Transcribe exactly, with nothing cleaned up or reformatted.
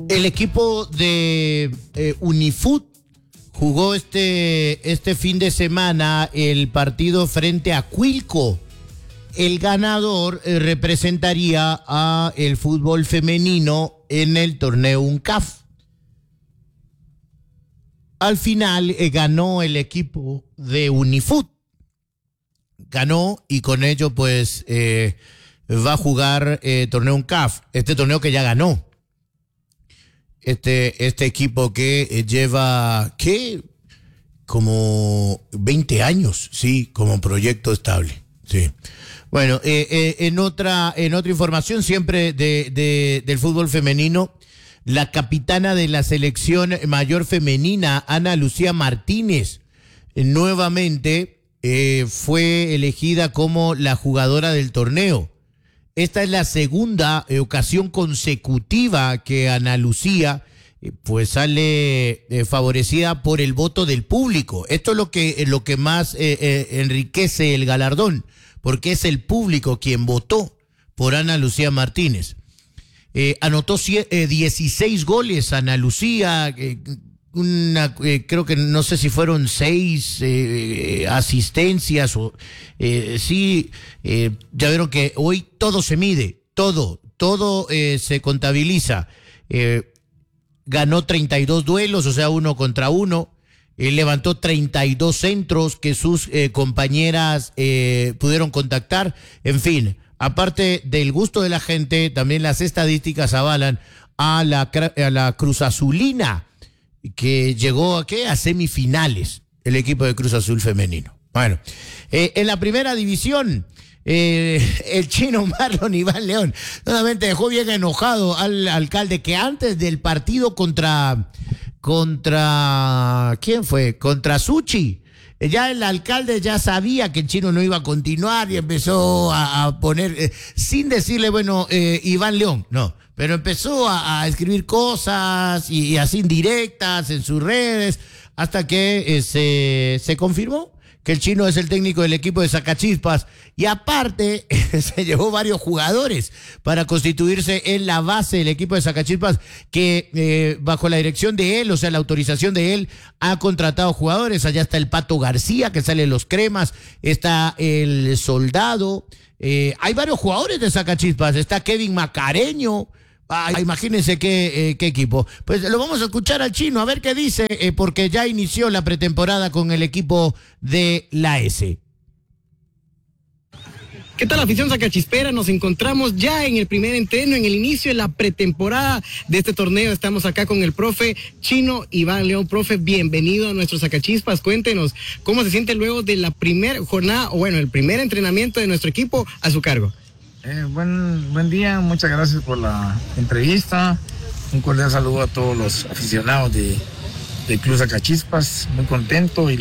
El equipo de eh, Unifoot jugó este, este fin de semana el partido frente a Cuilco. El ganador eh, representaría a el fútbol femenino en el torneo UNCAF. Al final eh, ganó el equipo de Unifoot. Ganó y con ello pues eh, va a jugar eh, torneo UNCAF. Este torneo que ya ganó. Este, este equipo que eh, lleva, ¿qué? Como veinte años, sí, como proyecto estable, sí. Bueno, eh, eh, en otra, en otra información siempre de, de, del fútbol femenino, la capitana de la selección mayor femenina, Ana Lucía Martínez, eh, nuevamente eh, fue elegida como la jugadora del torneo. Esta es la segunda eh, ocasión consecutiva que Ana Lucía eh, pues sale eh, favorecida por el voto del público. Esto es lo que, eh, lo que más eh, eh, enriquece el galardón, porque es el público quien votó por Ana Lucía Martínez. Eh, anotó eh, dieciséis goles Ana Lucía, eh, una, eh, creo que no sé si fueron seis eh, asistencias o eh, sí, eh, ya vieron que hoy todo se mide, todo, todo eh, se contabiliza. Eh, ganó treinta y dos duelos, o sea, uno contra uno. Eh, levantó treinta y dos centros que sus eh, compañeras eh, pudieron contactar. En fin, aparte del gusto de la gente, también las estadísticas avalan a la, a la Cruz Azulina, que llegó a, ¿qué? a semifinales, el equipo de Cruz Azul femenino. Bueno, eh, en la primera división, eh, el chino Marlon Iván León nuevamente dejó bien enojado al alcalde que antes del partido contra, contra, ¿quién fue? Contra Suchi. Ya el alcalde ya sabía que el chino no iba a continuar y empezó a, a poner, eh, sin decirle, bueno, eh, Iván León, no, pero empezó a, a escribir cosas y, y así indirectas en sus redes, hasta que eh, se, se confirmó que el chino es el técnico del equipo de Sacachispas y aparte se llevó varios jugadores para constituirse en la base del equipo de Sacachispas que eh, bajo la dirección de él, o sea, la autorización de él, ha contratado jugadores. Allá está el Pato García, que sale en los Cremas, está el Soldado, eh, hay varios jugadores de Sacachispas, está Kevin Macareño. Ah, imagínense qué, eh, qué equipo. Pues lo vamos a escuchar al chino, a ver qué dice, eh, porque ya inició la pretemporada con el equipo de la S. ¿Qué tal, afición sacachispera? Nos encontramos ya en el primer entreno, en el inicio de la pretemporada de este torneo. Estamos acá con el profe Chino Iván León. Profe, bienvenido a nuestros Sacachispas. Cuéntenos cómo se siente luego de la primera jornada, o bueno, el primer entrenamiento de nuestro equipo a su cargo. Eh, buen, buen día, muchas gracias por la entrevista. Un cordial saludo a todos los aficionados de, de Club Sacachispas. Muy contento y